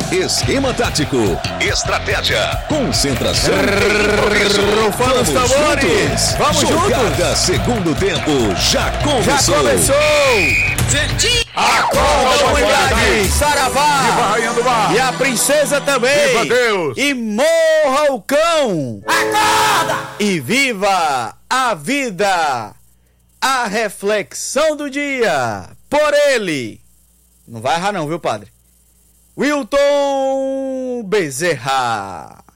Esquema tático, estratégia, concentração, Rufando os tambores. Vamos juntos. Jogada segundo tempo já começou. Já começou. Acorda, comunidade. Saravá. Viva a rainha do mar. E a princesa também. Viva Deus. E morra o cão. Acorda. E viva a vida. A reflexão do dia. Por ele. Não vai errar não, viu, padre? Wilton Bezerra.